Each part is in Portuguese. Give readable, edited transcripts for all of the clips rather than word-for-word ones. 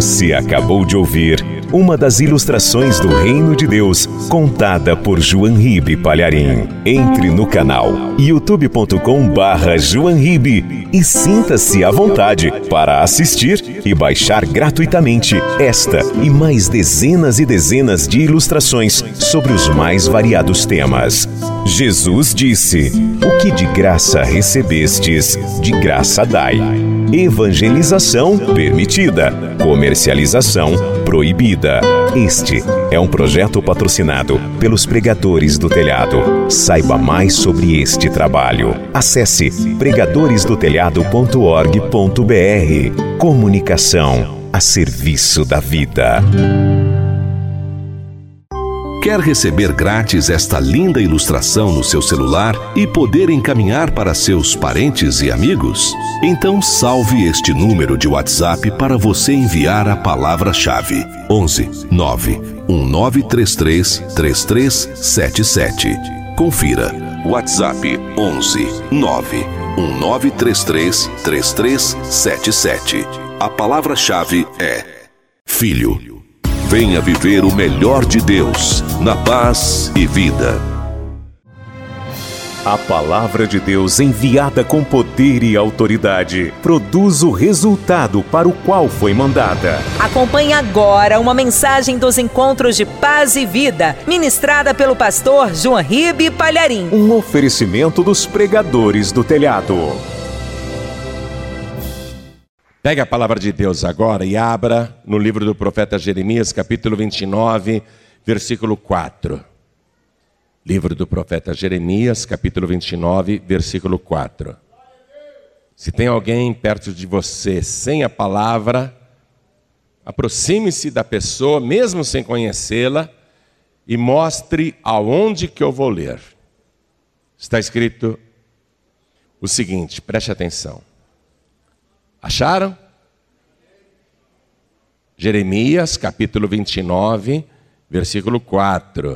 Você acabou de ouvir uma das ilustrações do Reino de Deus, contada por João Ribe Palharim. Entre no canal youtube.com/João Ribe e sinta-se à vontade para assistir e baixar gratuitamente esta e mais dezenas e dezenas de ilustrações sobre os mais variados temas. Jesus disse: "O que de graça recebestes, de graça dai." Evangelização permitida, comercialização proibida. Este é um projeto patrocinado pelos Pregadores do Telhado. Saiba mais sobre este trabalho. Acesse pregadoresdotelhado.org.br. Comunicação a serviço da vida. Quer receber grátis esta linda ilustração no seu celular e poder encaminhar para seus parentes e amigos? Então salve este número de WhatsApp para você enviar a palavra-chave: 11 9 1933 3377. Confira. WhatsApp 11 9 1933 3377. A palavra-chave é Filho. Venha viver o melhor de Deus, na paz e vida. A palavra de Deus, enviada com poder e autoridade, produz o resultado para o qual foi mandada. Acompanhe agora uma mensagem dos Encontros de Paz e Vida, ministrada pelo pastor João Ribe Palharim. Um oferecimento dos Pregadores do Telhado. Pegue a palavra de Deus agora e abra no livro do profeta Jeremias, capítulo 29, versículo 4. Livro do profeta Jeremias, capítulo 29, versículo 4. Se tem alguém perto de você sem a palavra, aproxime-se da pessoa, mesmo sem conhecê-la, e mostre aonde que eu vou ler. Está escrito o seguinte, preste atenção. Acharam? Jeremias, capítulo 29, versículo 4.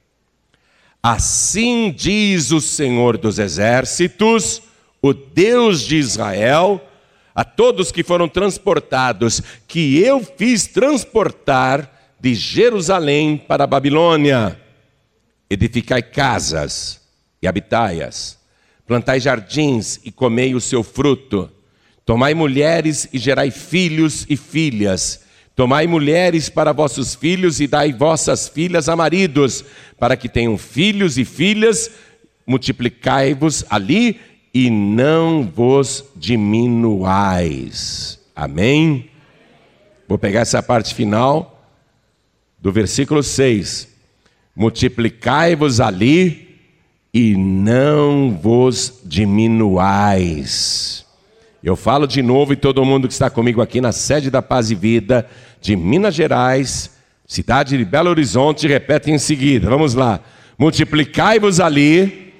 Assim diz o Senhor dos Exércitos, o Deus de Israel, a todos que foram transportados, que eu fiz transportar de Jerusalém para a Babilônia. Edificai casas e habitai-as, plantai jardins e comei o seu fruto. Tomai mulheres e gerai filhos e filhas. Tomai mulheres para vossos filhos e dai vossas filhas a maridos, para que tenham filhos e filhas, multiplicai-vos ali e não vos diminuais. Amém? Vou pegar essa parte final do versículo 6. Multiplicai-vos ali e não vos diminuais. Eu falo de novo e todo mundo que está comigo aqui na sede da Paz e Vida de Minas Gerais, cidade de Belo Horizonte, repete em seguida. Vamos lá. Multiplicai-vos ali.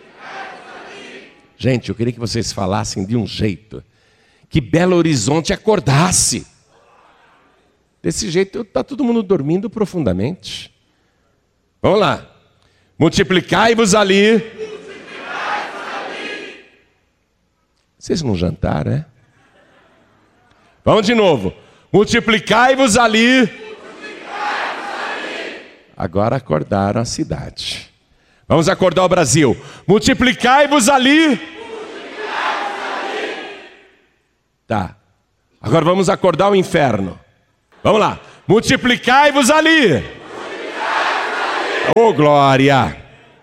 Gente, eu queria que vocês falassem de um jeito que Belo Horizonte acordasse. Desse jeito está todo mundo dormindo profundamente. Vamos lá. Multiplicai-vos ali. Vocês não jantaram, é? Vamos de novo. Multiplicai-vos ali. Agora acordaram a cidade. Vamos acordar o Brasil. Multiplicai-vos ali. Tá. Agora vamos acordar o inferno. Vamos lá. Multiplicai-vos ali. Oh, glória.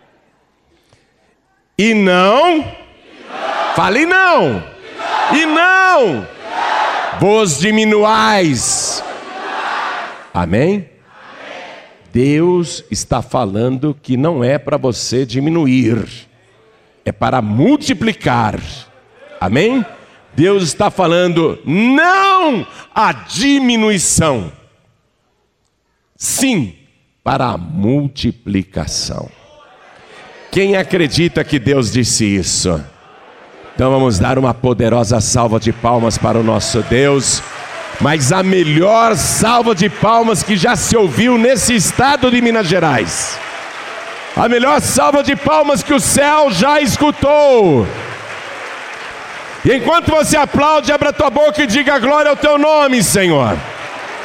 E não... Fale não. E não vos diminuais. Amém? Deus está falando que não é para você diminuir, é para multiplicar. Amém? Deus está falando não a diminuição, sim para a multiplicação. Quem acredita que Deus disse isso? Então vamos dar uma poderosa salva de palmas para o nosso Deus. Mas a melhor salva de palmas que já se ouviu nesse estado de Minas Gerais. A melhor salva de palmas que o céu já escutou. E enquanto você aplaude, abra tua boca e diga glória ao teu nome, Senhor.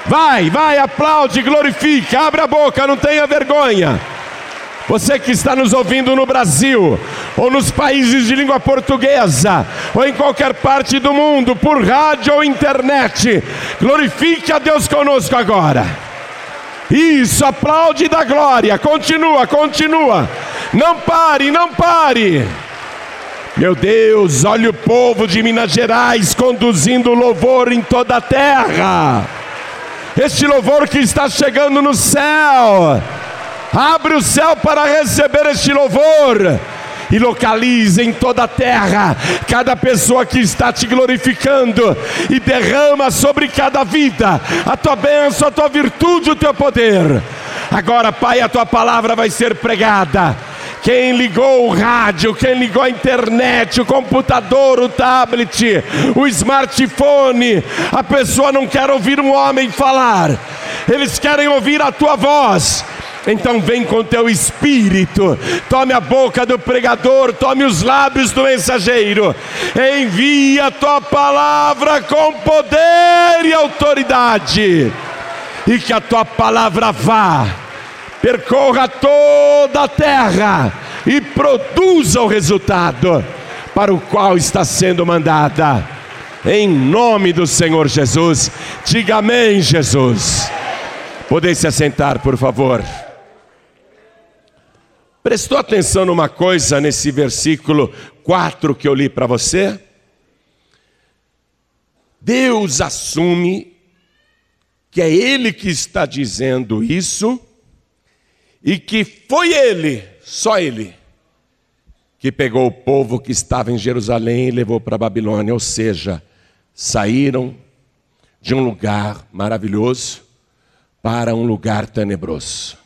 Vai, aplaude, glorifica, abre a boca, não tenha vergonha. Você que está nos ouvindo no Brasil, ou nos países de língua portuguesa, ou em qualquer parte do mundo, por rádio ou internet, glorifique a Deus conosco agora. Isso, aplaude da glória, continua. Não pare. Meu Deus, olha o povo de Minas Gerais conduzindo louvor em toda a terra. Este louvor que está chegando no céu. Abre o céu para receber este louvor e localize em toda a terra cada pessoa que está te glorificando e derrama sobre cada vida a tua bênção, a tua virtude, o teu poder. Agora, Pai, a tua palavra vai ser pregada. Quem ligou o rádio, quem ligou a internet, o computador, o tablet, o smartphone, a pessoa não quer ouvir um homem falar, eles querem ouvir a tua voz. Então vem com teu espírito, tome a boca do pregador, tome os lábios do mensageiro, envia a tua palavra com poder e autoridade, e que a tua palavra vá, percorra toda a terra e produza o resultado para o qual está sendo mandada, em nome do Senhor Jesus. Diga amém, Jesus. Podem se assentar, por favor. Prestou atenção numa coisa nesse versículo 4 que eu li para você? Deus assume que é Ele que está dizendo isso e que foi Ele, só Ele, que pegou o povo que estava em Jerusalém e levou para a Babilônia, ou seja, saíram de um lugar maravilhoso para um lugar tenebroso.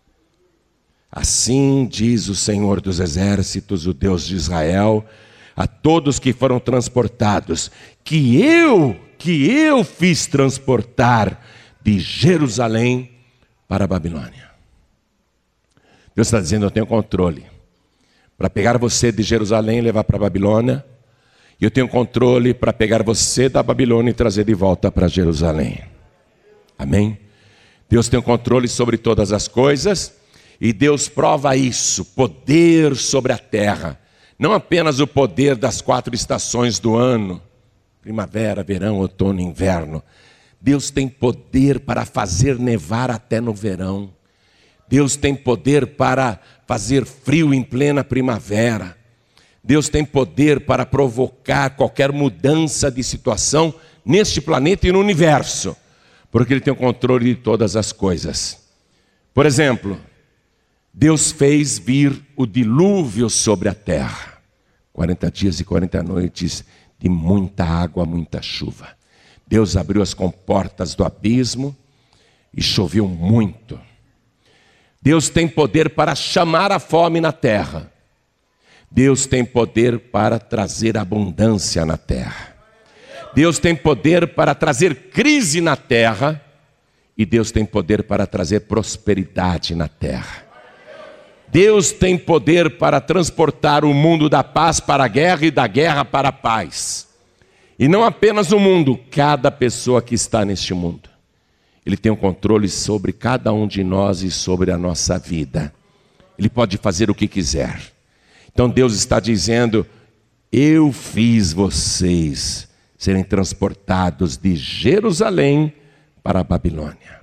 Assim diz o Senhor dos Exércitos, o Deus de Israel, a todos que foram transportados, que eu fiz transportar de Jerusalém para a Babilônia. Deus está dizendo, eu tenho controle para pegar você de Jerusalém e levar para a Babilônia, e eu tenho controle para pegar você da Babilônia e trazer de volta para Jerusalém. Amém? Deus tem o controle sobre todas as coisas, e Deus prova isso, poder sobre a terra. Não apenas o poder das 4 estações do ano, primavera, verão, outono e inverno. Deus tem poder para fazer nevar até no verão. Deus tem poder para fazer frio em plena primavera. Deus tem poder para provocar qualquer mudança de situação neste planeta e no universo, porque Ele tem o controle de todas as coisas. Por exemplo, Deus fez vir o dilúvio sobre a terra, 40 dias e 40 noites de muita água, muita chuva. Deus abriu as comportas do abismo e choveu muito. Deus tem poder para chamar a fome na terra. Deus tem poder para trazer abundância na terra. Deus tem poder para trazer crise na terra. E Deus tem poder para trazer prosperidade na terra. Deus tem poder para transportar o mundo da paz para a guerra e da guerra para a paz. E não apenas o mundo, cada pessoa que está neste mundo. Ele tem o controle sobre cada um de nós e sobre a nossa vida. Ele pode fazer o que quiser. Então Deus está dizendo, eu fiz vocês serem transportados de Jerusalém para a Babilônia.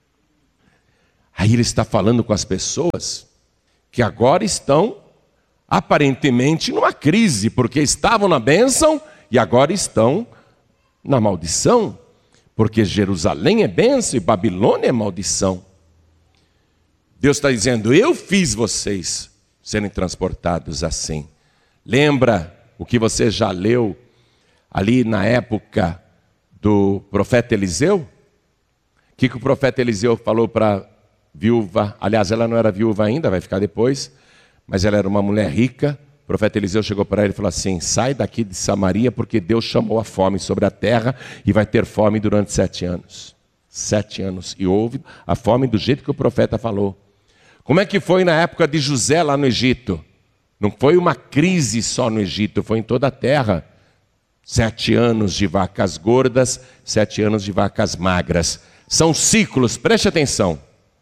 Aí Ele está falando com as pessoas que agora estão aparentemente numa crise, porque estavam na bênção e agora estão na maldição, porque Jerusalém é bênção e Babilônia é maldição. Deus está dizendo, eu fiz vocês serem transportados assim. Lembra o que você já leu ali na época do profeta Eliseu? O que o profeta Eliseu falou para viúva? Aliás, ela não era viúva ainda, vai ficar depois, mas ela era uma mulher rica. O profeta Eliseu chegou para ela e falou assim, sai daqui de Samaria, porque Deus chamou a fome sobre a terra e vai ter fome durante 7 anos. 7 anos. E houve a fome do jeito que o profeta falou. Como é que foi na época de José lá no Egito? Não foi uma crise só no Egito, foi em toda a terra. 7 anos de vacas gordas, 7 anos de vacas magras. São ciclos, preste atenção.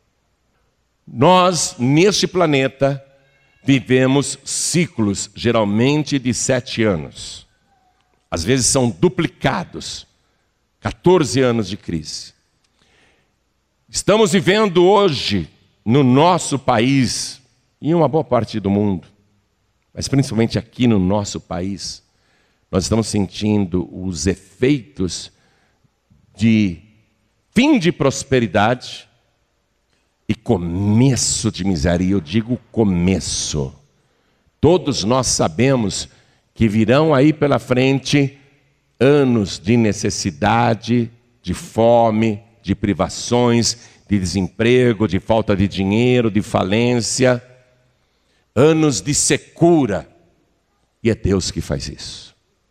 Nós, neste planeta, vivemos ciclos, geralmente de 7 anos. Às vezes são duplicados. 14 anos de crise. Estamos vivendo hoje, no nosso país, e em uma boa parte do mundo, mas principalmente aqui no nosso país, nós estamos sentindo os efeitos de fim de prosperidade e começo de miséria. E eu digo começo. Todos nós sabemos que virão aí pela frente anos de necessidade, de fome, de privações, de desemprego, de falta de dinheiro, de falência, anos de secura. E é Deus que faz isso.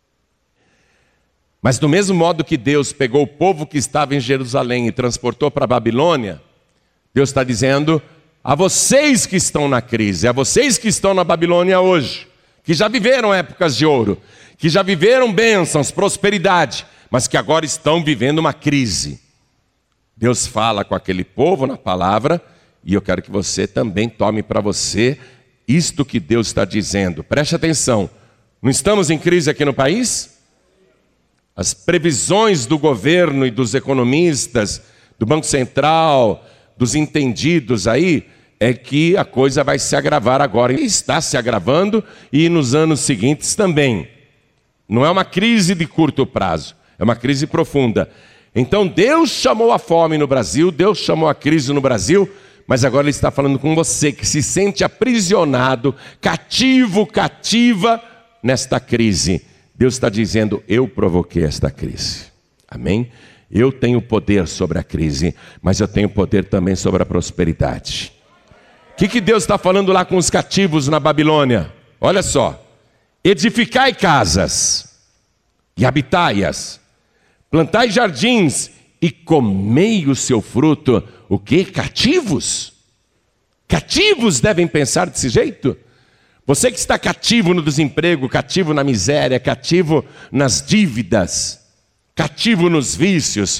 Mas do mesmo modo que Deus pegou o povo que estava em Jerusalém e transportou para a Babilônia, Deus está dizendo a vocês que estão na crise, a vocês que estão na Babilônia hoje, que já viveram épocas de ouro, que já viveram bênçãos, prosperidade, mas que agora estão vivendo uma crise. Deus fala com aquele povo na palavra, e eu quero que você também tome para você isto que Deus está dizendo. Preste atenção, não estamos em crise aqui no país? As previsões do governo e dos economistas, do Banco Central, dos entendidos aí, é que a coisa vai se agravar agora. E está se agravando, e nos anos seguintes também. Não é uma crise de curto prazo, é uma crise profunda. Então Deus chamou a fome no Brasil, Deus chamou a crise no Brasil, mas agora Ele está falando com você que se sente aprisionado, cativo, cativa nesta crise. Deus está dizendo, eu provoquei esta crise. Amém? Eu tenho poder sobre a crise, mas eu tenho poder também sobre a prosperidade. O que Deus está falando lá com os cativos na Babilônia? Olha só. Edificai casas e habitai-as, plantai jardins e comei o seu fruto. O quê? Cativos? Cativos devem pensar desse jeito? Você que está cativo no desemprego, cativo na miséria, cativo nas dívidas, cativo nos vícios,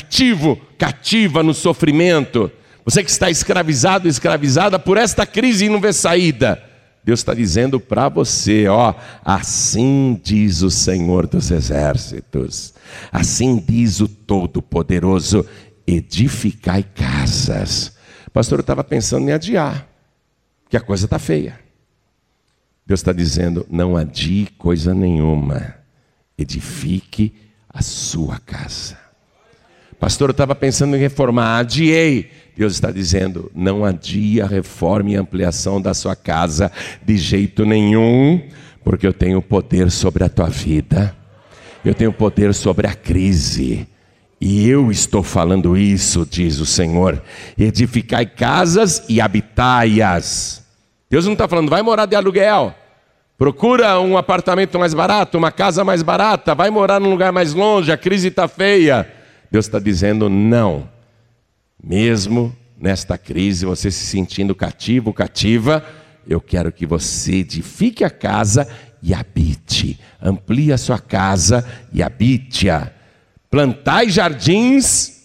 cativa no sofrimento. Você que está escravizado, escravizada por esta crise e não vê saída. Deus está dizendo para você, ó, assim diz o Senhor dos Exércitos, assim diz o Todo-Poderoso, edificai casas. Pastor, eu estava pensando em adiar, porque a coisa está feia. Deus está dizendo, não adie coisa nenhuma, edifique a sua casa. Pastor, eu estava pensando em reformar, adiei. Deus está dizendo, não adie a reforma e ampliação da sua casa de jeito nenhum, porque eu tenho poder sobre a tua vida, eu tenho poder sobre a crise, e eu estou falando isso, diz o Senhor, edificai casas e habitai-as. Deus não está falando, vai morar de aluguel, procura um apartamento mais barato, uma casa mais barata, vai morar num lugar mais longe, a crise está feia. Deus está dizendo não. Mesmo nesta crise, você se sentindo cativo, cativa, eu quero que você edifique a casa e habite. Amplie a sua casa e habite-a. Plantai jardins.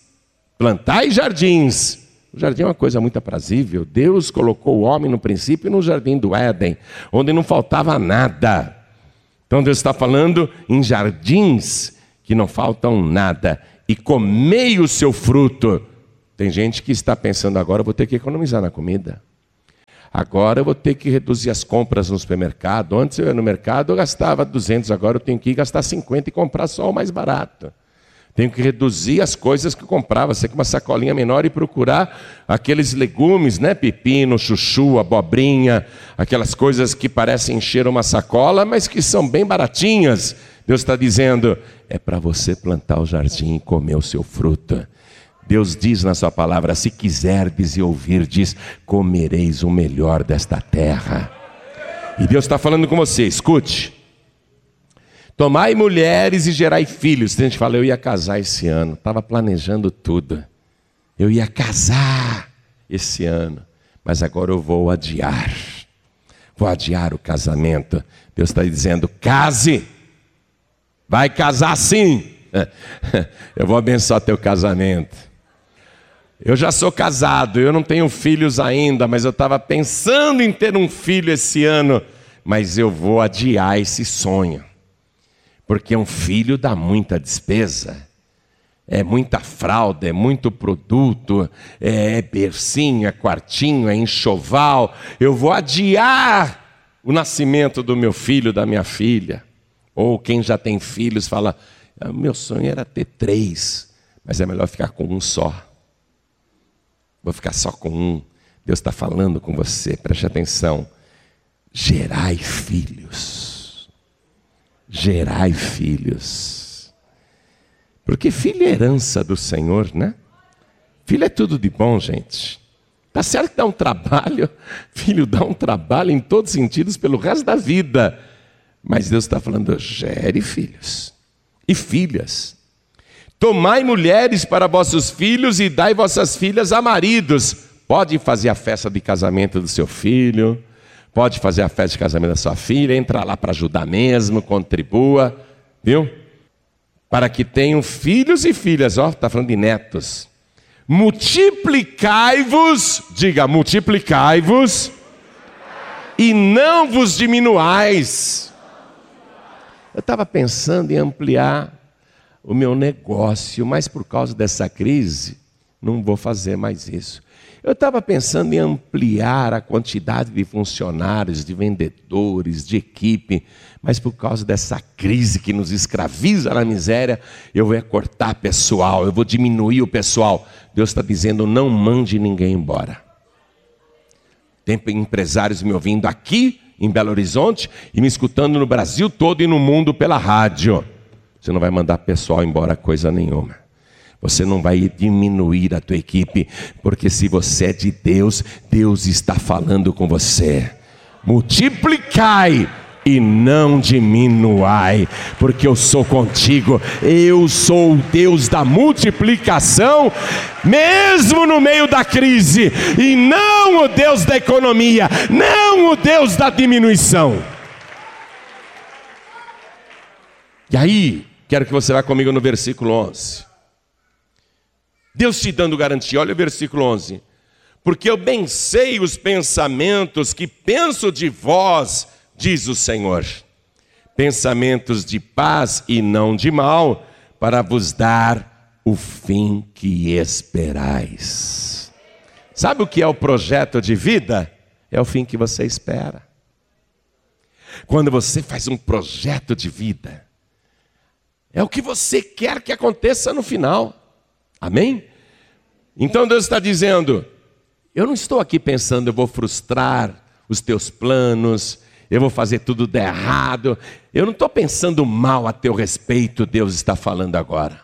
O jardim é uma coisa muito aprazível. Deus colocou o homem no princípio no jardim do Éden, onde não faltava nada. Então Deus está falando em jardins que não faltam nada. E comei o seu fruto. Tem gente que está pensando, agora eu vou ter que economizar na comida. Agora eu vou ter que reduzir as compras no supermercado. Antes eu ia no mercado, eu gastava 200, agora eu tenho que ir gastar 50 e comprar só o mais barato. Tenho que reduzir as coisas que eu comprava, ser com uma sacolinha menor e procurar aqueles legumes, né? Pepino, chuchu, abobrinha, aquelas coisas que parecem encher uma sacola, mas que são bem baratinhas. Deus está dizendo, é para você plantar o jardim e comer o seu fruto. Deus diz na sua palavra, se quiserdes e ouvirdes, comereis o melhor desta terra. E Deus está falando com você, escute. Tomai mulheres e gerai filhos. Tem gente que fala, eu ia casar esse ano, estava planejando tudo. Eu ia casar esse ano, mas agora eu vou adiar. Vou adiar o casamento. Deus está dizendo, case. Vai casar sim. Eu vou abençoar teu casamento. Eu já sou casado, eu não tenho filhos ainda, mas eu estava pensando em ter um filho esse ano, mas eu vou adiar esse sonho, porque um filho dá muita despesa, é muita fralda, é muito produto, é bercinho, é quartinho, é enxoval. Eu vou adiar o nascimento do meu filho, da minha filha. Ou quem já tem filhos fala, meu sonho era ter 3, mas é melhor ficar com um só. Vou ficar só com um. Deus está falando com você, preste atenção. Gerai filhos. Gerai filhos. Porque filho é herança do Senhor, né? Filho é tudo de bom, gente. Tá certo que dá um trabalho. Filho dá um trabalho em todos os sentidos pelo resto da vida. Mas Deus está falando, gere filhos e filhas. Tomai mulheres para vossos filhos e dai vossas filhas a maridos. Pode fazer a festa de casamento do seu filho, pode fazer a festa de casamento da sua filha, entra lá para ajudar mesmo, contribua, viu? Para que tenham filhos e filhas, ó, está falando de netos. Multiplicai-vos, diga, multiplicai-vos, e não vos diminuais. Eu estava pensando em ampliar o meu negócio, mas por causa dessa crise, não vou fazer mais isso. Eu estava pensando em ampliar a quantidade de funcionários, de vendedores, de equipe, mas por causa dessa crise que nos escraviza na miséria, eu vou cortar pessoal, eu vou diminuir o pessoal. Deus está dizendo, não mande ninguém embora. Tem empresários me ouvindo aqui em Belo Horizonte e me escutando no Brasil todo e no mundo pela rádio. Você não vai mandar pessoal embora coisa nenhuma. Você não vai diminuir a tua equipe, porque se você é de Deus, Deus está falando com você. Multiplicai e não diminuai, porque eu sou contigo. Eu sou o Deus da multiplicação, mesmo no meio da crise, e não o Deus da economia, não o Deus da diminuição. E aí, quero que você vá comigo no versículo 11. Deus te dando garantia, olha o versículo 11. Porque eu bem sei os pensamentos que penso de vós, diz o Senhor. Pensamentos de paz e não de mal, para vos dar o fim que esperais. Sabe o que é o projeto de vida? É o fim que você espera. Quando você faz um projeto de vida, é o que você quer que aconteça no final. Amém? Então Deus está dizendo, eu não estou aqui pensando, eu vou frustrar os teus planos, eu vou fazer tudo de errado. Eu não estou pensando mal a teu respeito, Deus está falando agora.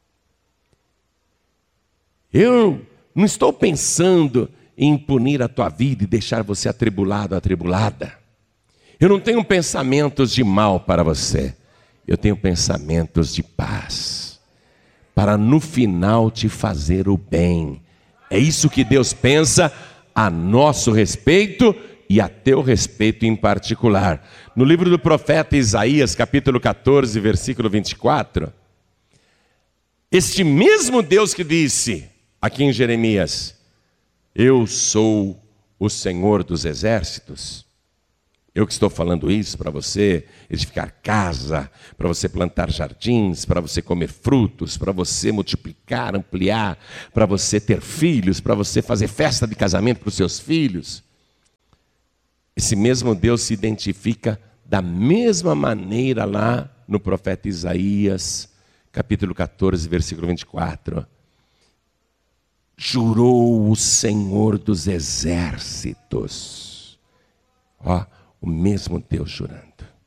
Eu não estou pensando em punir a tua vida e deixar você atribulado, atribulada. Eu não tenho pensamentos de mal para você. Eu tenho pensamentos de paz, para no final te fazer o bem. É isso que Deus pensa a nosso respeito e a teu respeito em particular. No livro do profeta Isaías, capítulo 14, versículo 24, este mesmo Deus que disse aqui em Jeremias, eu sou o Senhor dos exércitos, eu que estou falando isso para você edificar casa, para você plantar jardins, para você comer frutos, para você multiplicar, ampliar, para você ter filhos, para você fazer festa de casamento para os seus filhos. Esse mesmo Deus se identifica da mesma maneira lá no profeta Isaías, capítulo 14, versículo 24. Jurou o Senhor dos exércitos. Ó, o mesmo Deus jurando.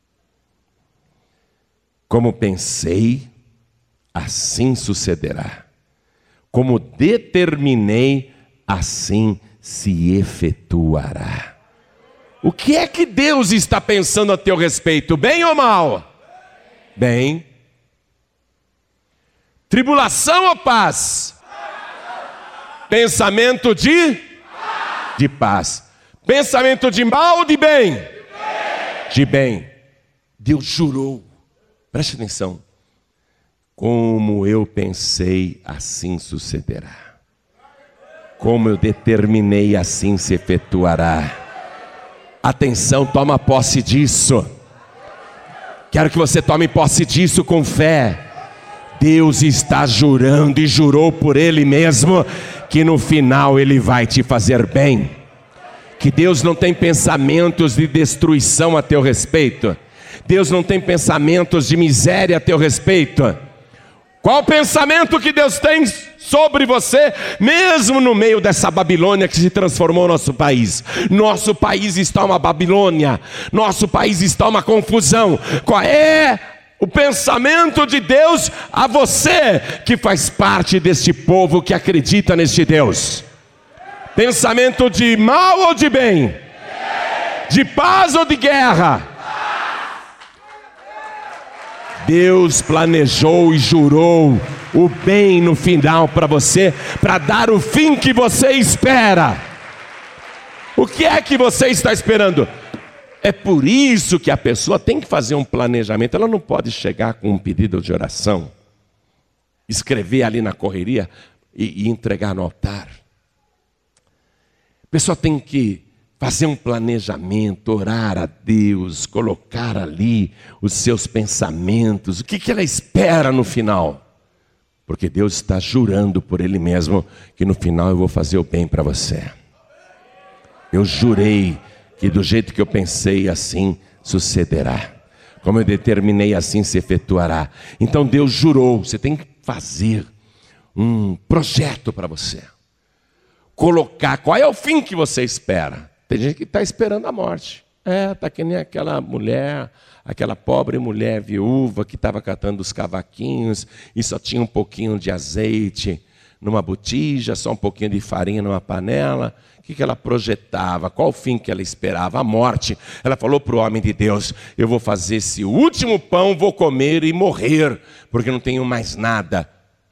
Como pensei, assim sucederá. Como determinei, assim se efetuará. O que é que Deus está pensando a teu respeito? Bem ou mal? Bem. Tribulação ou paz? Pensamento de paz. Pensamento de mal ou de bem? De bem. Deus jurou. Preste atenção. Como eu pensei, assim sucederá. como eu determinei, assim se efetuará. Atenção, toma posse disso. Quero que você tome posse disso com fé. Deus está jurando e jurou por Ele mesmo que no final Ele vai te fazer bem. Que Deus não tem pensamentos de destruição a teu respeito. Deus não tem pensamentos de miséria a teu respeito. Qual o pensamento que Deus tem sobre você, mesmo no meio dessa Babilônia que se transformou nosso país? Nosso país está uma Babilônia, nosso país está uma confusão. Qual é o pensamento de Deus a você que faz parte deste povo que acredita neste Deus? Pensamento de mal ou de bem? De paz ou de guerra? Deus planejou e jurou o bem no final para você, para dar o fim que você espera. O que é que você está esperando? É por isso que a pessoa tem que fazer um planejamento. Ela não pode chegar com um pedido de oração, escrever ali na correria e entregar no altar. A pessoa tem que fazer um planejamento, orar a Deus, colocar ali os seus pensamentos, o que ela espera no final. Porque Deus está jurando por Ele mesmo que no final eu vou fazer o bem para você. Eu jurei que do jeito que eu pensei, assim sucederá. Como eu determinei, assim se efetuará. Então Deus jurou, você tem que fazer um projeto para você. Colocar, qual é o fim que você espera? Tem gente que está esperando a morte. Está que nem aquela mulher, aquela pobre mulher viúva que estava catando os cavaquinhos e só tinha um pouquinho de azeite numa botija, só um pouquinho de farinha numa panela. O que ela projetava? Qual o fim que ela esperava? A morte. Ela falou para o homem de Deus: eu vou fazer esse último pão, vou comer e morrer, porque não tenho mais nada.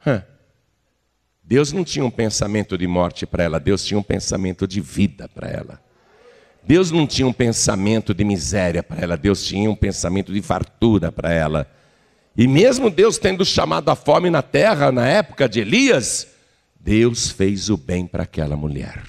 Deus não tinha um pensamento de morte para ela, Deus tinha um pensamento de vida para ela. Deus não tinha um pensamento de miséria para ela, Deus tinha um pensamento de fartura para ela. E mesmo Deus tendo chamado a fome na terra, na época de Elias, Deus fez o bem para aquela mulher.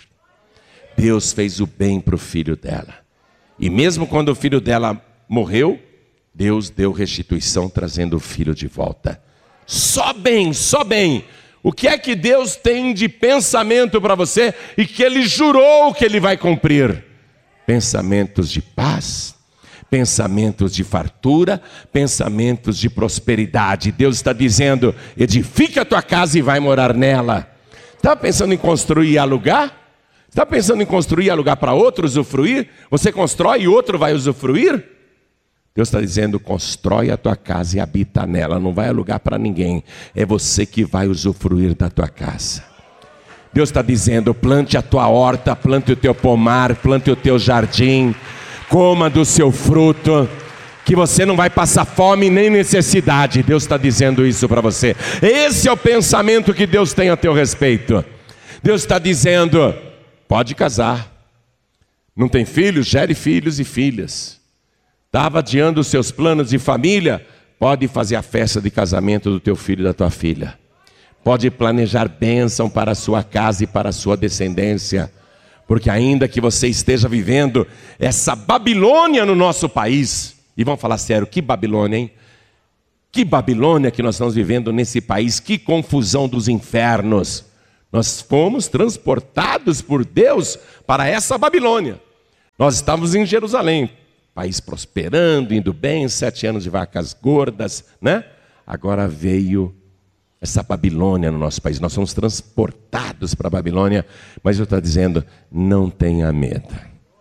Deus fez o bem para o filho dela. E mesmo quando o filho dela morreu, Deus deu restituição trazendo o filho de volta. Só bem, só bem. O que é que Deus tem de pensamento para você e que Ele jurou que Ele vai cumprir? Pensamentos de paz, pensamentos de fartura, pensamentos de prosperidade. Deus está dizendo: edifica a tua casa e vai morar nela. Está pensando em construir e alugar? Está pensando em construir e alugar para outro usufruir? Você constrói e outro vai usufruir? Deus está dizendo: constrói a tua casa e habita nela. Não vai alugar para ninguém. É você que vai usufruir da tua casa. Deus está dizendo: plante a tua horta, plante o teu pomar, plante o teu jardim, coma do seu fruto, que você não vai passar fome nem necessidade. Deus está dizendo isso para você. Esse é o pensamento que Deus tem a teu respeito. Deus está dizendo: pode casar. Não tem filhos? Gere filhos e filhas. Estava adiando os seus planos de família? Pode fazer a festa de casamento do teu filho e da tua filha. Pode planejar bênção para a sua casa e para a sua descendência. Porque ainda que você esteja vivendo essa Babilônia no nosso país, e vamos falar sério, que Babilônia, hein? Que Babilônia que nós estamos vivendo nesse país, que confusão dos infernos. Nós fomos transportados por Deus para essa Babilônia. Nós estávamos em Jerusalém, país prosperando, indo bem, 7 anos de vacas gordas, né? Agora veio essa Babilônia no nosso país. Nós somos transportados para a Babilônia, mas eu estou dizendo: não tenha medo.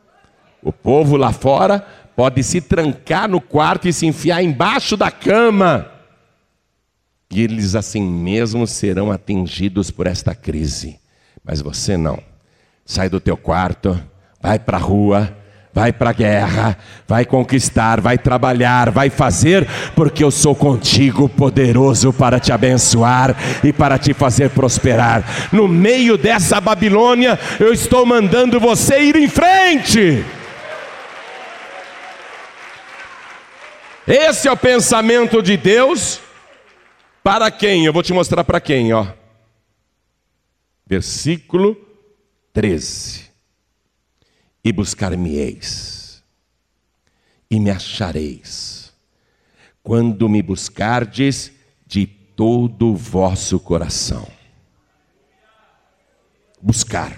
O povo lá fora pode se trancar no quarto e se enfiar embaixo da cama, e eles assim mesmo serão atingidos por esta crise. Mas você não. Sai do teu quarto, vai para a rua, vai para a guerra, vai conquistar, vai trabalhar, vai fazer, porque eu sou contigo, poderoso para te abençoar e para te fazer prosperar. No meio dessa Babilônia, eu estou mandando você ir em frente. Esse é o pensamento de Deus. Para quem? Eu vou te mostrar para quem, ó. Versículo 13. E buscar-me-eis, e me achareis, quando me buscardes de todo o vosso coração. Buscar.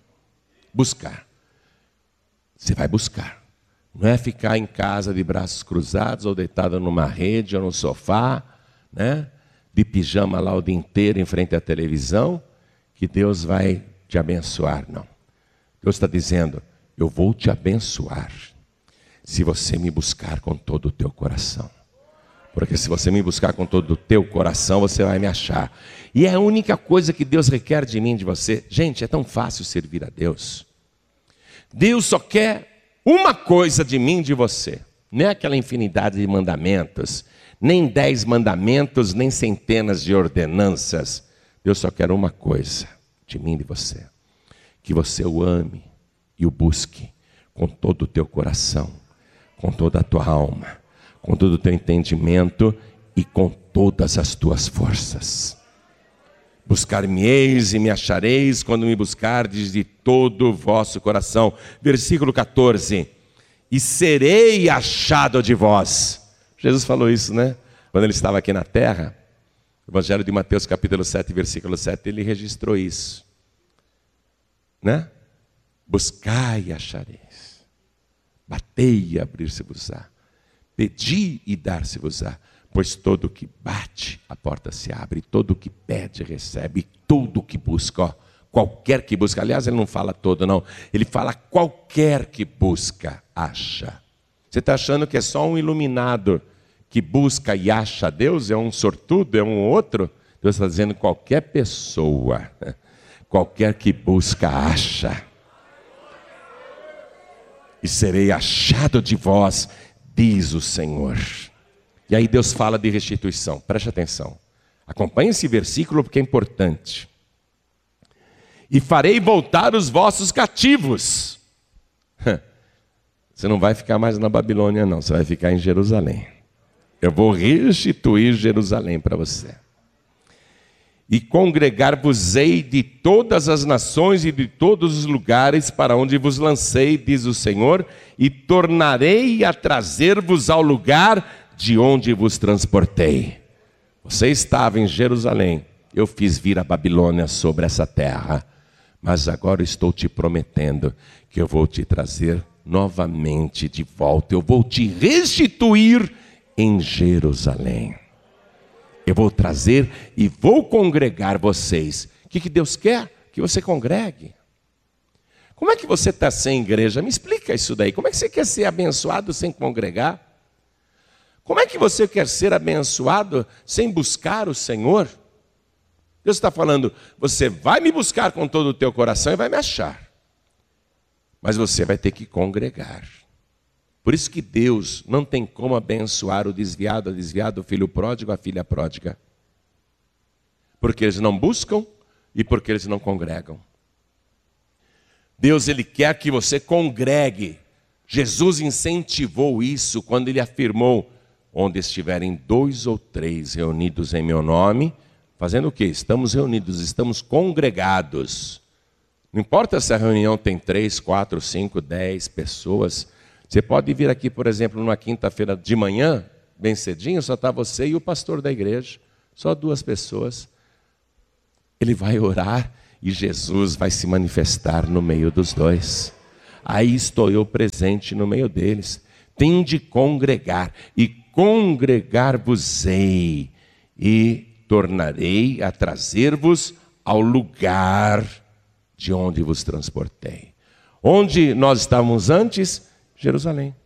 Você vai buscar. Não é ficar em casa de braços cruzados, ou deitado numa rede, ou no sofá, né? De pijama lá o dia inteiro em frente à televisão, que Deus vai te abençoar. Não. Deus está dizendo, eu vou te abençoar se você me buscar com todo o teu coração. Porque se você me buscar com todo o teu coração, você vai me achar. E é a única coisa que Deus requer de mim e de você. Gente, é tão fácil servir a Deus. Deus só quer uma coisa de mim e de você. Não é aquela infinidade de mandamentos, nem 10 mandamentos, nem centenas de ordenanças. Deus só quer uma coisa de mim e de você. Que você o ame e o busque com todo o teu coração, com toda a tua alma, com todo o teu entendimento e com todas as tuas forças. Buscar-me-eis e me achareis quando me buscardes de todo o vosso coração. Versículo 14. E serei achado de vós. Jesus falou isso, né? Quando ele estava aqui na terra. O Evangelho de Mateus, capítulo 7, versículo 7, ele registrou isso. Né? Buscai e achareis. Batei e abrir-se-vos-á. Pedi e dar-se-vos-á. Pois todo o que bate, a porta se abre. Todo o que pede, recebe. Todo o que busca, ó, qualquer que busca. Aliás, ele não fala todo, não. Ele fala qualquer que busca, acha. Você está achando que é só um iluminado que busca e acha Deus? É um sortudo? É um outro? Deus está dizendo qualquer pessoa. Qualquer que busca, acha. E serei achado de vós, diz o Senhor. E aí Deus fala de restituição. Preste atenção. Acompanhe esse versículo porque é importante. E farei voltar os vossos cativos. Você não vai ficar mais na Babilônia, não. Você vai ficar em Jerusalém. Eu vou restituir Jerusalém para você. E congregar-vos-ei de todas as nações e de todos os lugares para onde vos lancei, diz o Senhor, e tornarei a trazer-vos ao lugar de onde vos transportei. Você estava em Jerusalém, eu fiz vir a Babilônia sobre essa terra, mas agora estou te prometendo que eu vou te trazer novamente de volta, eu vou te restituir em Jerusalém. Eu vou trazer e vou congregar vocês. O que Deus quer? Que você congregue. Como é que você está sem igreja? Me explica isso daí. Como é que você quer ser abençoado sem congregar? Como é que você quer ser abençoado sem buscar o Senhor? Deus está falando, você vai me buscar com todo o teu coração e vai me achar. Mas você vai ter que congregar. Por isso que Deus não tem como abençoar o desviado, a desviada, o filho pródigo, a filha pródiga. Porque eles não buscam e porque eles não congregam. Deus, Ele quer que você congregue. Jesus incentivou isso quando Ele afirmou, onde estiverem 2 ou 3 reunidos em meu nome, fazendo o quê? Estamos reunidos, estamos congregados. Não importa se a reunião tem 3, 4, 5, 10 pessoas. Você pode vir aqui, por exemplo, numa quinta-feira de manhã, bem cedinho, só está você e o pastor da igreja, só 2 pessoas. Ele vai orar e Jesus vai se manifestar no meio dos 2. Aí estou eu presente no meio deles. Tende congregar, e congregar-vos-ei, e tornarei a trazer-vos ao lugar de onde vos transportei. Onde nós estávamos antes? Jerusalém.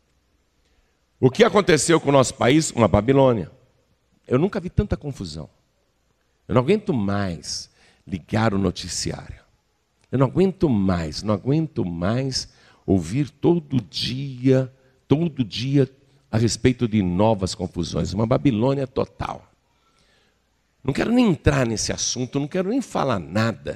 O que aconteceu com o nosso país? Uma Babilônia. Eu nunca vi tanta confusão. Eu não aguento mais ligar o noticiário. Eu não aguento mais ouvir todo dia a respeito de novas confusões. Uma Babilônia total. Não quero nem entrar nesse assunto, não quero nem falar nada.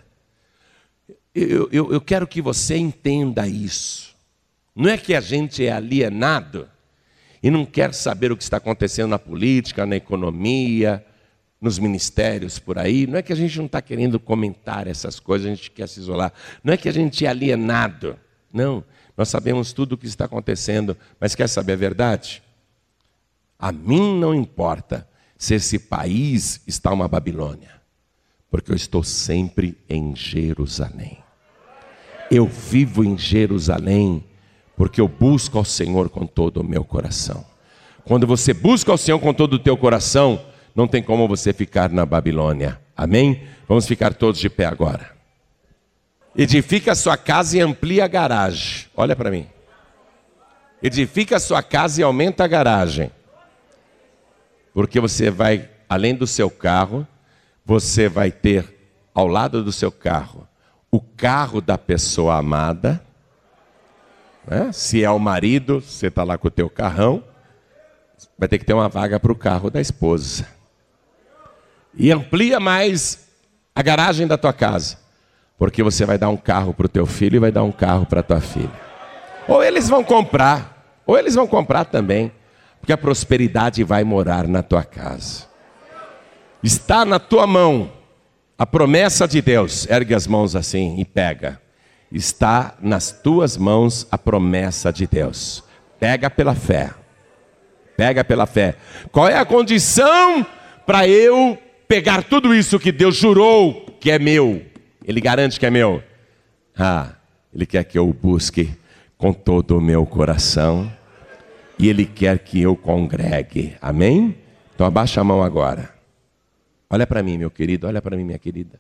Eu quero que você entenda isso. Não é que a gente é alienado e não quer saber o que está acontecendo na política, na economia, nos ministérios por aí, não é que a gente não está querendo comentar essas coisas, a gente quer se isolar. Não é que a gente é alienado. Não, nós sabemos tudo o que está acontecendo, mas quer saber a verdade? A mim não importa se esse país está uma Babilônia, porque eu estou sempre em Jerusalém. Eu vivo em Jerusalém, porque eu busco ao Senhor com todo o meu coração. Quando você busca ao Senhor com todo o teu coração, não tem como você ficar na Babilônia. Amém? Vamos ficar todos de pé agora. Edifica a sua casa e amplia a garagem. Olha para mim. Edifica a sua casa e aumenta a garagem. Porque você vai, além do seu carro, você vai ter ao lado do seu carro o carro da pessoa amada. Né? Se é o marido, você está lá com o teu carrão, vai ter que ter uma vaga para o carro da esposa. E amplia mais a garagem da tua casa, porque você vai dar um carro para o teu filho e vai dar um carro para a tua filha. Ou eles vão comprar também, porque a prosperidade vai morar na tua casa. Está na tua mão a promessa de Deus. Ergue as mãos assim e pega. Está nas tuas mãos a promessa de Deus. Pega pela fé. Pega pela fé. Qual é a condição para eu pegar tudo isso que Deus jurou que é meu? Ele garante que é meu. Ele quer que eu o busque com todo o meu coração. E Ele quer que eu congregue. Amém? Então abaixa a mão agora. Olha para mim, meu querido. Olha para mim, minha querida.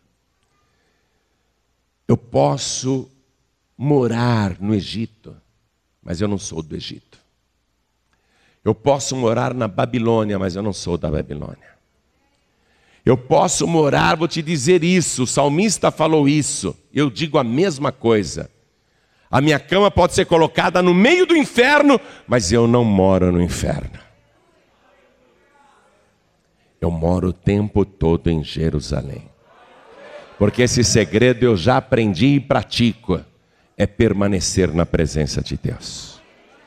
Eu posso morar no Egito, mas eu não sou do Egito. Eu posso morar na Babilônia, mas eu não sou da Babilônia. Eu posso morar, vou te dizer isso, o salmista falou isso, eu digo a mesma coisa. A minha cama pode ser colocada no meio do inferno, mas eu não moro no inferno. Eu moro o tempo todo em Jerusalém. Porque esse segredo eu já aprendi e pratico, é permanecer na presença de Deus.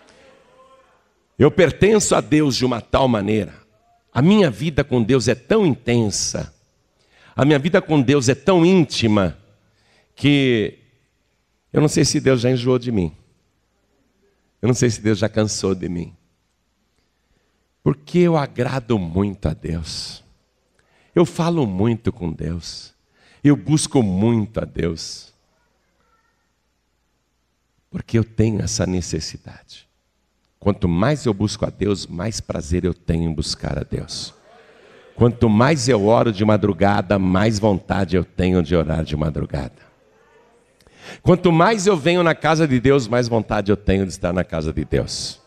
Eu pertenço a Deus de uma tal maneira, a minha vida com Deus é tão intensa, a minha vida com Deus é tão íntima, que eu não sei se Deus já enjoou de mim. Eu não sei se Deus já cansou de mim. Porque eu agrado muito a Deus. Eu falo muito com Deus. Eu busco muito a Deus. Porque eu tenho essa necessidade. Quanto mais eu busco a Deus, mais prazer eu tenho em buscar a Deus. Quanto mais eu oro de madrugada, mais vontade eu tenho de orar de madrugada. Quanto mais eu venho na casa de Deus, mais vontade eu tenho de estar na casa de Deus.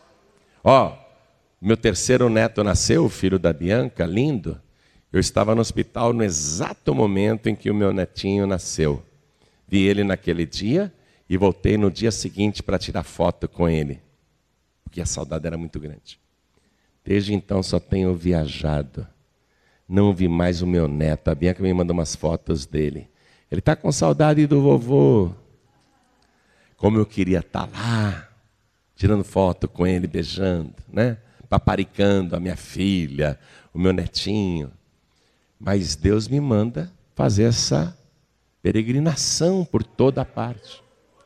Meu terceiro neto nasceu, o filho da Bianca, lindo. Eu estava no hospital no exato momento em que o meu netinho nasceu. Vi ele naquele dia e voltei no dia seguinte para tirar foto com ele. Porque a saudade era muito grande. Desde então só tenho viajado. Não vi mais o meu neto. A Bianca me mandou umas fotos dele. Ele está com saudade do vovô. Como eu queria estar lá, tirando foto com ele, beijando, né? Paparicando a minha filha, o meu netinho. Mas Deus me manda fazer essa peregrinação por toda parte.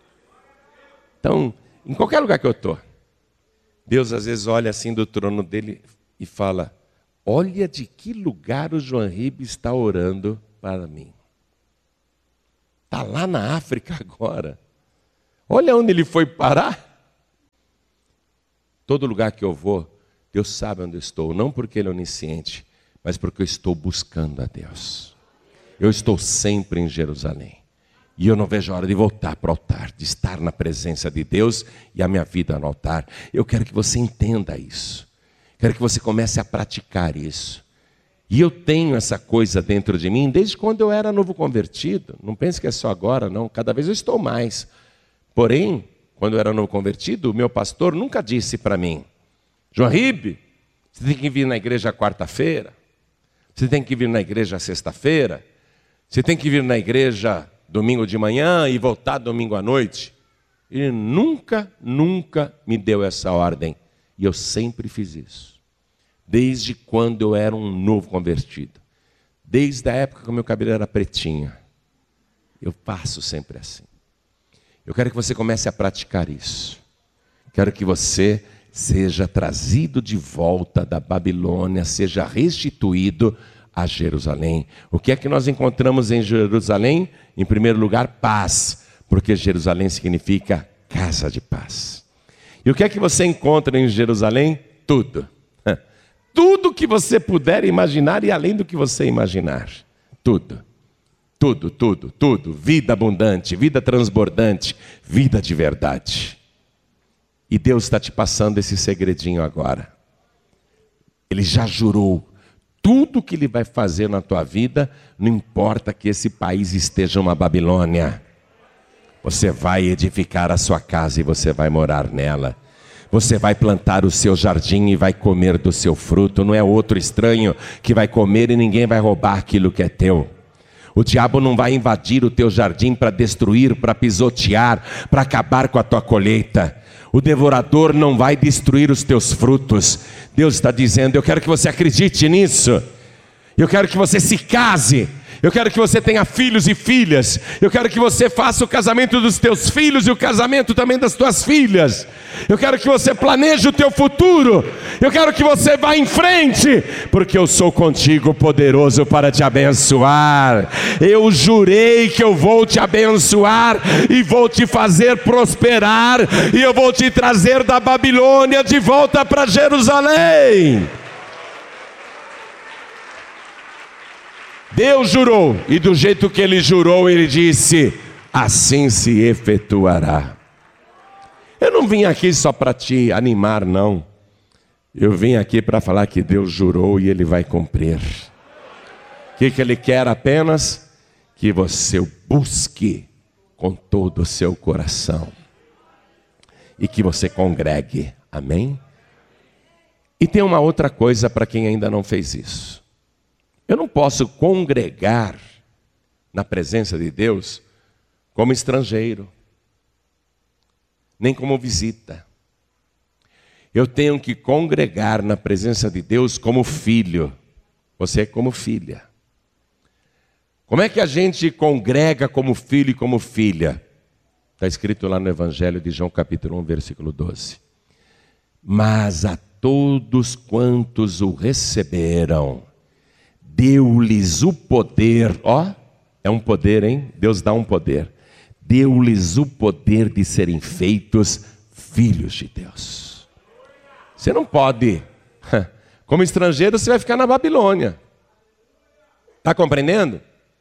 Então, em qualquer lugar que eu estou, Deus às vezes olha assim do trono dele e fala: olha de que lugar o João Ribe está orando para mim. Está lá na África agora. Olha onde ele foi parar. Todo lugar que eu vou, Deus sabe onde eu estou. Não porque Ele é onisciente, mas porque eu estou buscando a Deus. Eu estou sempre em Jerusalém. E eu não vejo a hora de voltar para o altar, de estar na presença de Deus e a minha vida no altar. Eu quero que você entenda isso. Quero que você comece a praticar isso. E eu tenho essa coisa dentro de mim desde quando eu era novo convertido. Não pense que é só agora, não. Cada vez eu estou mais. Porém, quando eu era novo convertido, o meu pastor nunca disse para mim: João Ribe, você tem que vir na igreja quarta-feira. Você tem que vir na igreja sexta-feira. Você tem que vir na igreja domingo de manhã e voltar domingo à noite. Ele nunca me deu essa ordem. E eu sempre fiz isso. Desde quando eu era um novo convertido. Desde a época que o meu cabelo era pretinho. Eu faço sempre assim. Eu quero que você comece a praticar isso. Quero que você seja trazido de volta da Babilônia, seja restituído a Jerusalém. O que é que nós encontramos em Jerusalém? Em primeiro lugar, paz, porque Jerusalém significa casa de paz. E o que é que você encontra em Jerusalém? Tudo. Tudo que você puder imaginar e além do que você imaginar. Tudo. Tudo, tudo, tudo. Vida abundante, vida transbordante, vida de verdade. E Deus está te passando esse segredinho agora. Ele já jurou. Tudo que Ele vai fazer na tua vida, não importa que esse país esteja uma Babilônia. Você vai edificar a sua casa e você vai morar nela. Você vai plantar o seu jardim e vai comer do seu fruto. Não é outro estranho que vai comer e ninguém vai roubar aquilo que é teu. O diabo não vai invadir o teu jardim para destruir, para pisotear, para acabar com a tua colheita. O devorador não vai destruir os teus frutos. Deus está dizendo, eu quero que você acredite nisso. Eu quero que você se case. Eu quero que você tenha filhos e filhas. Eu quero que você faça o casamento dos teus filhos e o casamento também das tuas filhas. Eu quero que você planeje o teu futuro. Eu quero que você vá em frente, porque eu sou contigo poderoso para te abençoar. Eu jurei que eu vou te abençoar e vou te fazer prosperar. E eu vou te trazer da Babilônia de volta para Jerusalém. Deus jurou, e do jeito que Ele jurou, Ele disse, assim se efetuará. Eu não vim aqui só para te animar, não. Eu vim aqui para falar que Deus jurou e Ele vai cumprir. O que Ele quer apenas? Que você o busque com todo o seu coração. E que você congregue, amém? E tem uma outra coisa para quem ainda não fez isso. Eu não posso congregar na presença de Deus como estrangeiro, nem como visita. Eu tenho que congregar na presença de Deus como filho. Você é como filha. Como é que a gente congrega como filho e como filha? Está escrito lá no Evangelho de João capítulo 1, versículo 12. Mas a todos quantos o receberam, deu-lhes o poder, é um poder, hein? Deus dá um poder. Deu-lhes o poder de serem feitos filhos de Deus. Você não pode, como estrangeiro você vai ficar na Babilônia. Está compreendendo?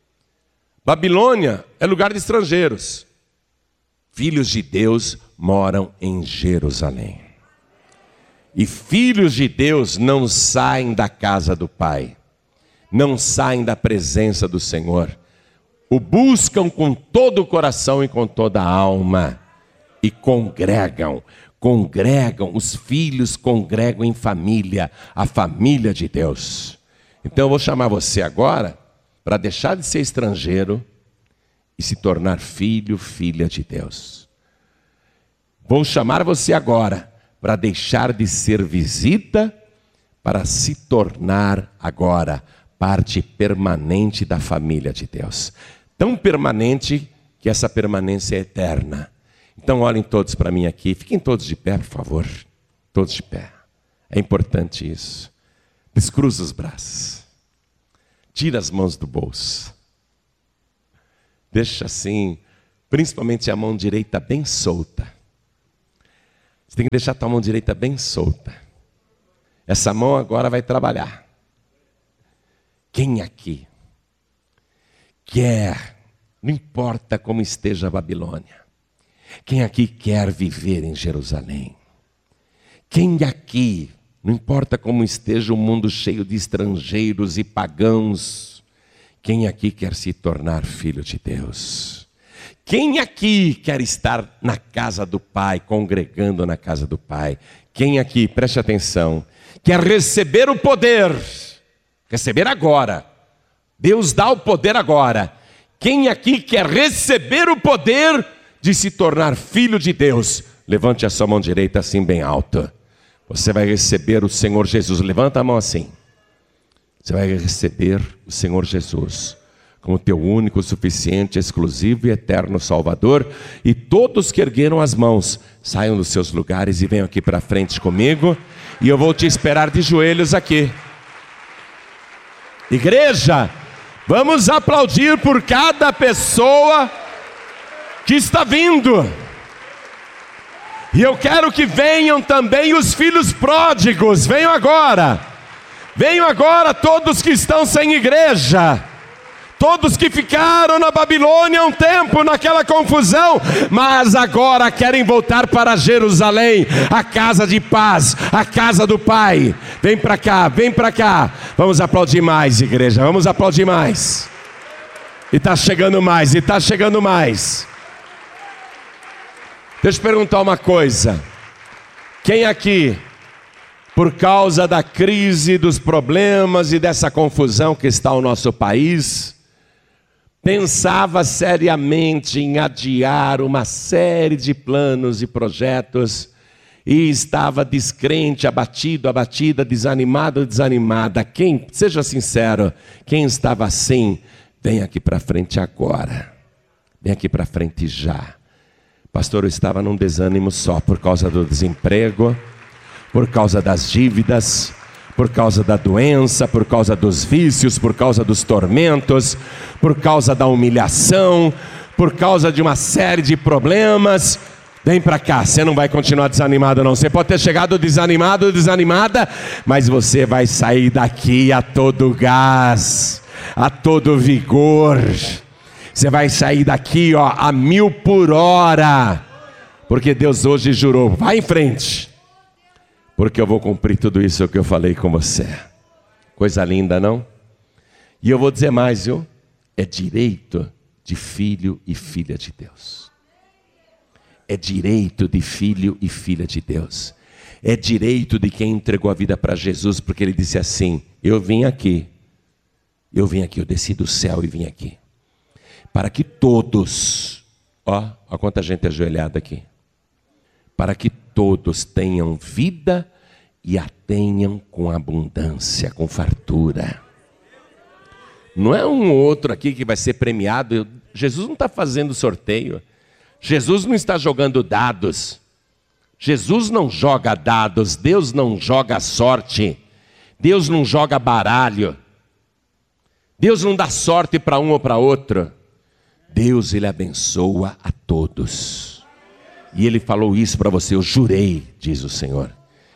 Babilônia é lugar de estrangeiros. Filhos de Deus moram em Jerusalém. E filhos de Deus não saem da casa do Pai. Não saem da presença do Senhor. O buscam com todo o coração e com toda a alma. E congregam. Os filhos congregam em família. A família de Deus. Então eu vou chamar você agora para deixar de ser estrangeiro e se tornar filho, filha de Deus. Vou chamar você agora para deixar de ser visita para se tornar agora parte permanente da família de Deus. Tão permanente que essa permanência é eterna. Então olhem todos para mim aqui. Fiquem todos de pé, por favor. Todos de pé. É importante isso. Descruza os braços. Tira as mãos do bolso. Deixa assim, principalmente a mão direita bem solta. Você tem que deixar a tua mão direita bem solta. Essa mão agora vai trabalhar. Quem aqui quer, não importa como esteja a Babilônia, quem aqui quer viver em Jerusalém? Quem aqui, não importa como esteja o mundo cheio de estrangeiros e pagãos, quem aqui quer se tornar filho de Deus? Quem aqui quer estar na casa do Pai, congregando na casa do Pai? Quem aqui, preste atenção, quer receber o poder? Receber agora. Deus dá o poder agora. Quem aqui quer receber o poder de se tornar filho de Deus? Levante a sua mão direita assim bem alta. Você vai receber o Senhor Jesus. Levanta a mão assim. Você vai receber o Senhor Jesus como teu único, suficiente, exclusivo e eterno Salvador. E todos que ergueram as mãos, saiam dos seus lugares e venham aqui para frente comigo. E eu vou te esperar de joelhos aqui. Igreja, vamos aplaudir por cada pessoa que está vindo. E eu quero que venham também os filhos pródigos. Venham agora. Venham agora todos que estão sem igreja. Todos que ficaram na Babilônia um tempo naquela confusão, mas agora querem voltar para Jerusalém, a casa de paz, a casa do Pai. Vem para cá, vem para cá. Vamos aplaudir mais, igreja, vamos aplaudir mais. E está chegando mais, e está chegando mais. Deixa eu perguntar uma coisa. Quem aqui, por causa da crise, dos problemas e dessa confusão que está o nosso país, pensava seriamente em adiar uma série de planos e projetos e estava descrente, abatido, abatida, desanimado, desanimada? Quem, seja sincero, quem estava assim, vem aqui para frente agora. Vem aqui para frente já. Pastor, eu estava num desânimo só por causa do desemprego, por causa das dívidas, por causa da doença, por causa dos vícios, por causa dos tormentos, por causa da humilhação, por causa de uma série de problemas. Vem para cá, você não vai continuar desanimado não. Você pode ter chegado desanimado, desanimada, mas você vai sair daqui a todo gás, a todo vigor. Você vai sair daqui a 1000 por hora, porque Deus hoje jurou. Vai em frente, porque eu vou cumprir tudo isso que eu falei com você. Coisa linda, não? E eu vou dizer mais, viu? É direito de filho e filha de Deus. É direito de filho e filha de Deus. É direito de quem entregou a vida para Jesus, porque ele disse assim: eu vim aqui, eu desci do céu e vim aqui, para que todos, ó quanta gente ajoelhada aqui, para que todos tenham vida e a tenham com abundância, com fartura. Não é um outro aqui que vai ser premiado. Jesus não está fazendo sorteio. Jesus não está jogando dados. Jesus não joga dados. Deus não joga sorte. Deus não joga baralho. Deus não dá sorte para um ou para outro. Deus, Ele abençoa a todos. E Ele falou isso para você: eu jurei, diz o Senhor.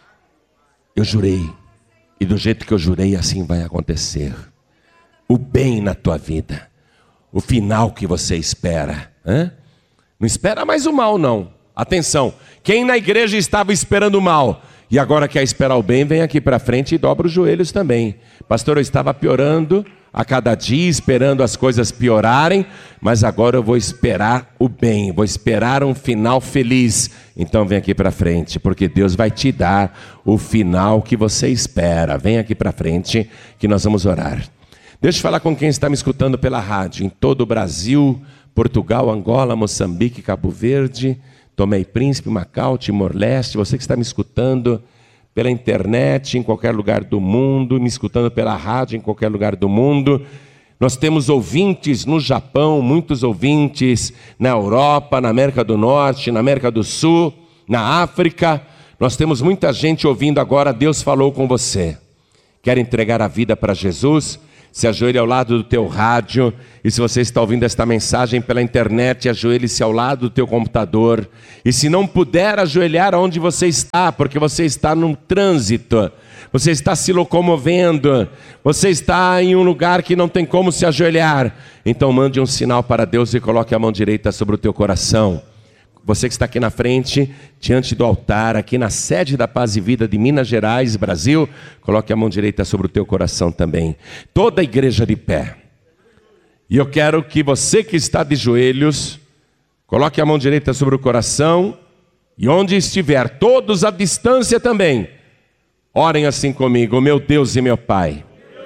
Eu jurei. E do jeito que eu jurei, assim vai acontecer. O bem na tua vida. O final que você espera. Não espera mais o mal, não. Atenção, quem na igreja estava esperando o mal e agora quer esperar o bem, vem aqui para frente e dobra os joelhos também. Pastor, eu estava piorando a cada dia, esperando as coisas piorarem, mas agora eu vou esperar o bem, vou esperar um final feliz. Então vem aqui para frente, porque Deus vai te dar o final que você espera. Vem aqui para frente que nós vamos orar. Deixa eu falar com quem está me escutando pela rádio, em todo o Brasil, Portugal, Angola, Moçambique, Cabo Verde, Tomé e Príncipe, Macau, Timor-Leste. Você que está me escutando pela internet, em qualquer lugar do mundo, me escutando pela rádio, em qualquer lugar do mundo. Nós temos ouvintes no Japão, muitos ouvintes na Europa, na América do Norte, na América do Sul, na África. Nós temos muita gente ouvindo agora. Deus falou com você. Quer entregar a vida para Jesus? Se ajoelhe ao lado do teu rádio. E se você está ouvindo esta mensagem pela internet, ajoelhe-se ao lado do teu computador. E se não puder ajoelhar onde você está, porque você está num trânsito, você está se locomovendo, você está em um lugar que não tem como se ajoelhar, então mande um sinal para Deus e coloque a mão direita sobre o teu coração. Você que está aqui na frente, diante do altar, aqui na sede da Paz e Vida de Minas Gerais, Brasil, coloque a mão direita sobre o teu coração também. Toda a igreja de pé. E eu quero que você que está de joelhos, coloque a mão direita sobre o coração, e onde estiver, todos à distância também, orem assim comigo: meu Deus e meu Pai,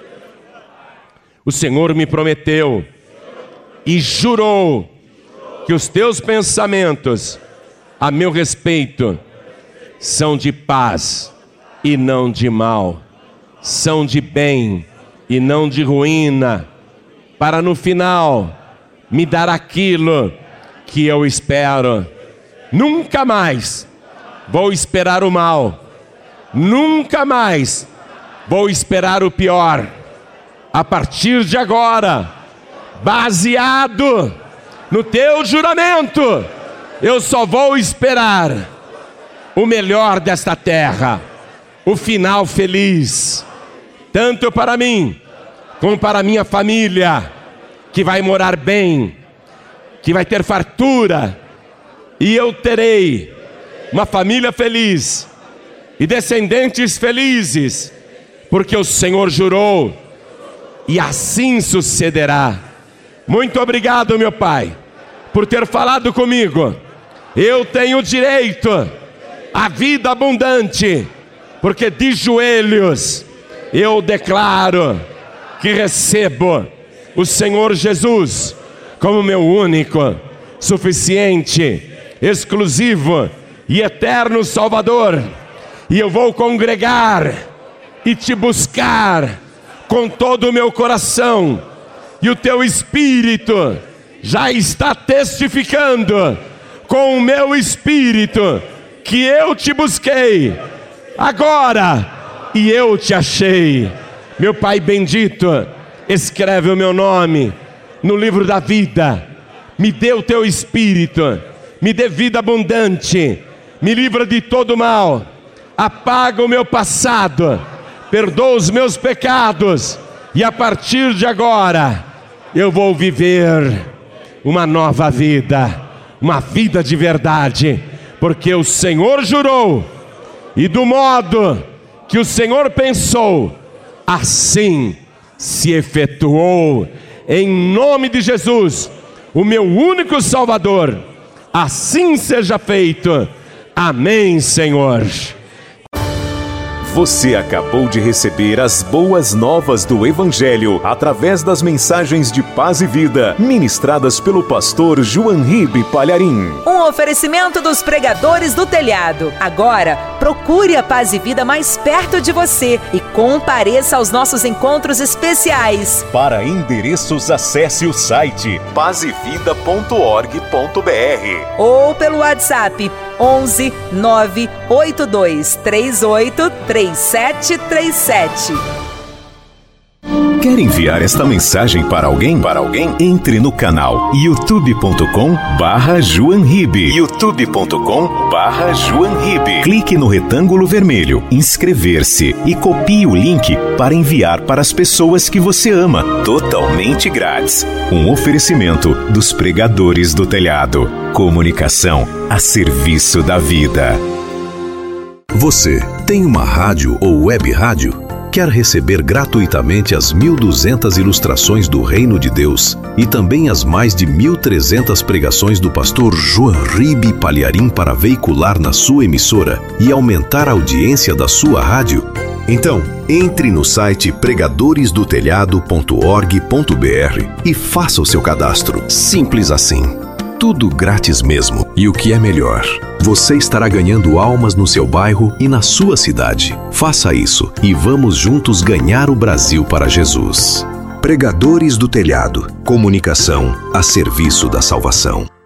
o Senhor me prometeu e jurou que os teus pensamentos a meu respeito são de paz e não de mal, são de bem e não de ruína, para no final me dar aquilo que eu espero. Nunca mais vou esperar o mal, nunca mais vou esperar o pior. A partir de agora, baseado no teu juramento, eu só vou esperar o melhor desta terra, o final feliz, tanto para mim, como para minha família, que vai morar bem, que vai ter fartura, e eu terei uma família feliz e descendentes felizes, porque o Senhor jurou, e assim sucederá. Muito obrigado, meu Pai, por ter falado comigo. Eu tenho direito à vida abundante, porque de joelhos eu declaro que recebo o Senhor Jesus como meu único, suficiente, exclusivo e eterno Salvador. E eu vou congregar e te buscar com todo o meu coração. E o teu Espírito já está testificando com o meu Espírito que eu te busquei agora e eu te achei. Meu Pai bendito, escreve o meu nome no livro da vida. Me dê o teu Espírito, me dê vida abundante, me livra de todo mal, apaga o meu passado, perdoa os meus pecados, e a partir de agora eu vou viver uma nova vida, uma vida de verdade, porque o Senhor jurou, e do modo que o Senhor pensou, assim se efetuou. Em nome de Jesus, o meu único Salvador, assim seja feito. Amém, Senhor. Você acabou de receber as boas novas do Evangelho através das mensagens de paz e vida ministradas pelo pastor João Ribe Palharim. Um oferecimento dos pregadores do telhado. Agora, procure a Paz e Vida mais perto de você e compareça aos nossos encontros especiais. Para endereços, acesse o site pazevida.org.br ou pelo WhatsApp 11 982 38 3737. Quer enviar esta mensagem para alguém? Entre no canal youtube.com/JoãoRibe. youtube.com/JoãoRibe. Clique no retângulo vermelho, inscrever-se e copie o link para enviar para as pessoas que você ama, totalmente grátis. Um oferecimento dos pregadores do telhado. Comunicação a serviço da vida. Você tem uma rádio ou web rádio? Quer receber gratuitamente as 1.200 ilustrações do Reino de Deus e também as mais de 1.300 pregações do pastor João Ribe Palharim para veicular na sua emissora e aumentar a audiência da sua rádio? Então, entre no site pregadoresdotelhado.org.br e faça o seu cadastro. Simples assim. Tudo grátis mesmo. E o que é melhor, você estará ganhando almas no seu bairro e na sua cidade. Faça isso e vamos juntos ganhar o Brasil para Jesus. Pregadores do Telhado. Comunicação a serviço da salvação.